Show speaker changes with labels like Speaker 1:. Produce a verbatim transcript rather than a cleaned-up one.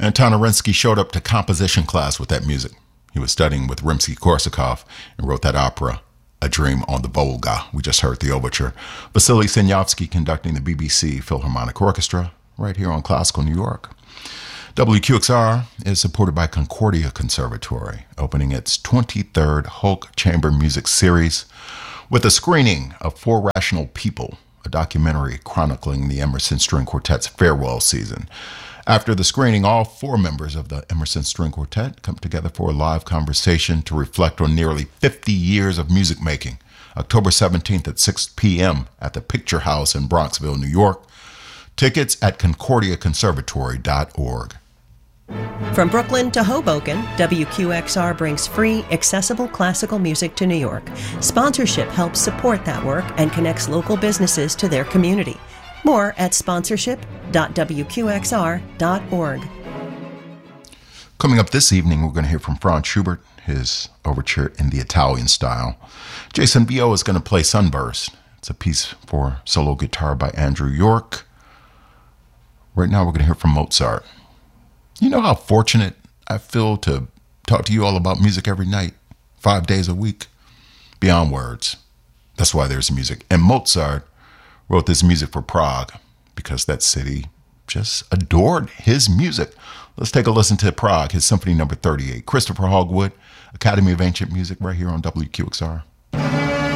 Speaker 1: Anton Arensky showed up to composition class with that music. He was studying with Rimsky-Korsakov and wrote that opera, A Dream on the Volga. We just heard the overture. Vasily Sinyavsky conducting the B B C Philharmonic Orchestra right here on Classical New York. W Q X R is supported by Concordia Conservatory, opening its twenty-third Hulk Chamber Music Series with a screening of For Rational People, a documentary chronicling the Emerson String Quartet's farewell season. After the screening, all four members of the Emerson String Quartet come together for a live conversation to reflect on nearly fifty years of music making. October seventeenth at six p.m. at the Picture House in Bronxville, New York. Tickets at concordia conservatory dot org.
Speaker 2: From Brooklyn to Hoboken, W Q X R brings free, accessible classical music to New York. Sponsorship helps support that work and connects local businesses to their community. More at sponsorship dot w q x r dot org.
Speaker 1: Coming up this evening, we're going to hear from Franz Schubert, his overture in the Italian style. Jason Vio is going to play Sunburst. It's a piece for solo guitar by Andrew York. Right now, we're going to hear from Mozart. You know how fortunate I feel to talk to you all about music every night, five days a week, beyond words. That's why there's music. And Mozart wrote this music for Prague because that city just adored his music. Let's take a listen to Prague, his Symphony number thirty-eight. Christopher Hogwood, Academy of Ancient Music, right here on W Q X R.